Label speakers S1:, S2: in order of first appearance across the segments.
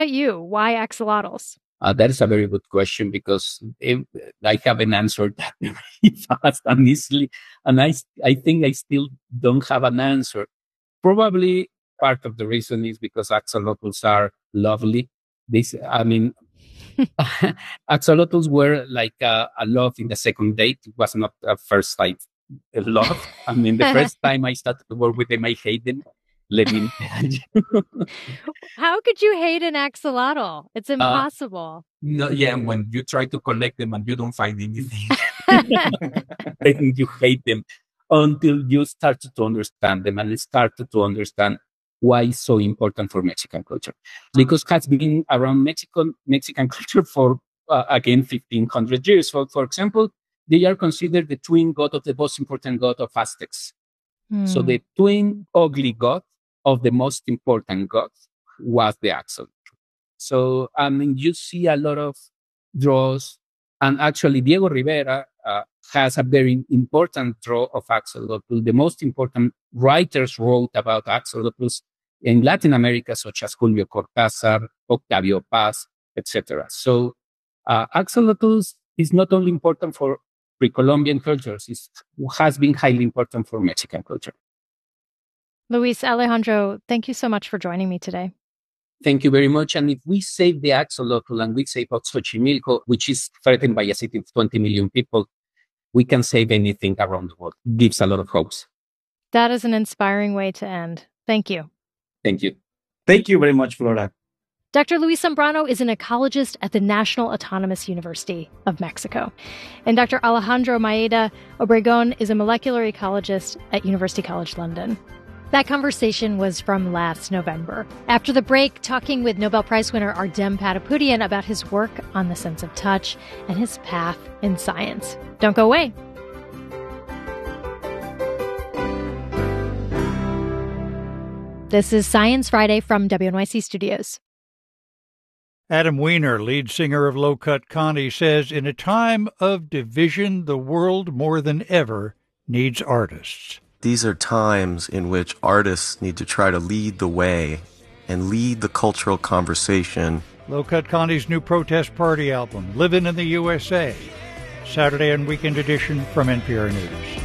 S1: you? Why axolotls?
S2: That is a very good question because I haven't answered that very fast and easily. And I think I still don't have an answer. Probably part of the reason is because axolotls are lovely. Axolotls were like a love in the second date. It was not a first time love. The first time I started to work with them, I hate them. Let me tell you.
S1: How could you hate an axolotl? It's impossible.
S3: No, yeah, when you try to collect them and you don't find anything.
S2: Then you hate them until you started to understand them and started to understand why it's so important for Mexican culture. Because it has been around Mexican culture for, 1,500 years. For example, they are considered the twin god of the most important god of Aztecs. So the twin ugly god of the most important god was the axolotl. So, you see a lot of draws, and actually Diego Rivera has a very important draw of axolotl. The most important writers wrote about axolotls in Latin America, such as Julio Cortázar, Octavio Paz, etc. So, axolotls is not only important for pre-Columbian cultures, it has been highly important for Mexican culture.
S1: Luis Alejandro, thank you so much for joining me today.
S2: Thank you very much. And if we save the axolotl and we save Xochimilco, which is threatened by a city of 20 million people, we can save anything around the world. It gives a lot of hopes.
S1: That is an inspiring way to end. Thank you.
S2: Thank you.
S4: Thank you very much, Flora.
S1: Dr. Luis Zambrano is an ecologist at the National Autonomous University of Mexico. And Dr. Alejandro Maeda Obregon is a molecular ecologist at University College London. That conversation was from last November. After the break, talking with Nobel Prize winner Ardem Patapoutian about his work on the sense of touch and his path in science. Don't go away. This is Science Friday from WNYC Studios.
S5: Adam Weiner, lead singer of Low Cut Connie, says in a time of division, the world more than ever needs artists.
S6: These are times in which artists need to try to lead the way and lead the cultural conversation.
S5: Low Cut Connie's new protest party album, Livin' in the USA. Saturday and weekend edition from NPR News.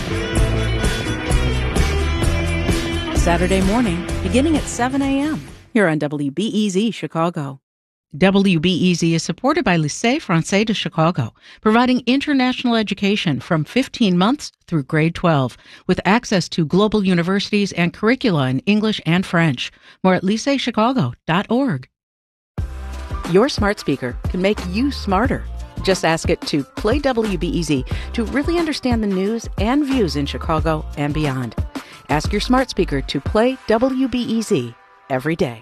S7: Saturday morning, beginning at 7 a.m. here on WBEZ Chicago. WBEZ is supported by Lycée Français de Chicago, providing international education from 15 months through grade 12, with access to global universities and curricula in English and French. More at lyceechicago.org. Your smart speaker can make you smarter. Just ask it to play WBEZ to really understand the news and views in Chicago and beyond. Ask your smart speaker to play WBEZ every day.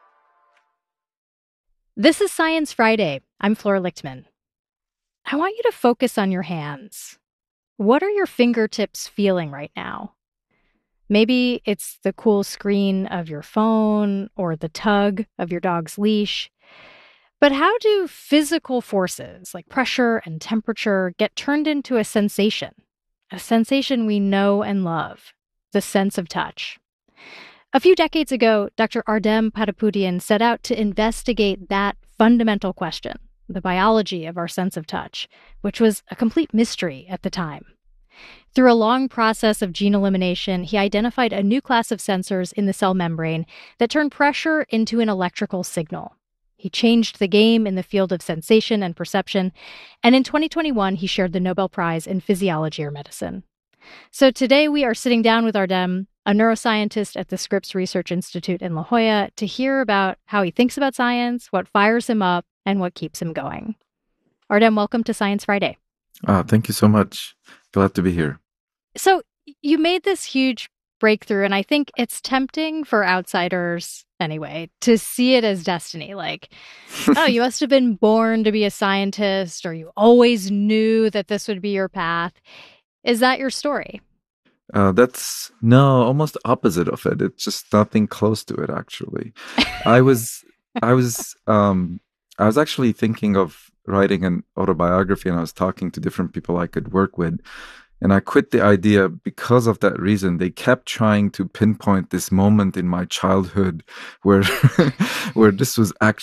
S1: This is Science Friday. I'm Flora Lichtman. I want you to focus on your hands. What are your fingertips feeling right now? Maybe it's the cool screen of your phone or the tug of your dog's leash. But how do physical forces like pressure and temperature get turned into a sensation we know and love, the sense of touch? A few decades ago, Dr. Ardem Patapoutian set out to investigate that fundamental question, the biology of our sense of touch, which was a complete mystery at the time. Through a long process of gene elimination, he identified a new class of sensors in the cell membrane that turned pressure into an electrical signal. He changed the game in the field of sensation and perception, and in 2021, he shared the Nobel Prize in Physiology or Medicine. So today we are sitting down with Ardem, a neuroscientist at the Scripps Research Institute in La Jolla, to hear about how he thinks about science, what fires him up, and what keeps him going. Ardem, welcome to Science Friday.
S8: Thank you so much. Glad to be here.
S1: So you made this huge breakthrough, and I think it's tempting for outsiders, anyway, to see it as destiny. Like, oh, you must have been born to be a scientist, or you always knew that this would be your path. Is that your story?
S8: That's almost opposite of it. It's just nothing close to it, actually. I was actually thinking of writing an autobiography, and I was talking to different people I could work with. And I quit the idea because of that reason. They kept trying to pinpoint this moment in my childhood where where this was actually